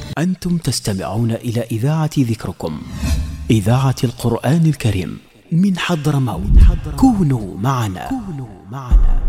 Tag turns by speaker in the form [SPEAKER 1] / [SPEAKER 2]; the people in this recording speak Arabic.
[SPEAKER 1] أنتم تستمعون إلى إذاعة ذكركم، إذاعة القرآن الكريم من حضرموت. كونوا معنا.